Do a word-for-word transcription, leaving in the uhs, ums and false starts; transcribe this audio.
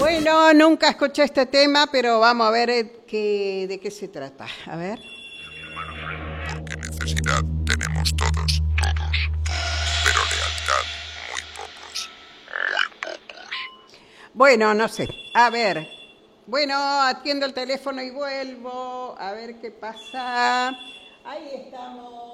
Bueno, nunca escuché este tema, pero vamos a ver eh, qué, de qué se trata. A ver. Porque necesidad tenemos todos, todos. Pero lealtad, muy pocos. Muy pocos. Bueno, no sé. A ver. Bueno, atiendo el teléfono y vuelvo. A ver qué pasa. Ahí estamos.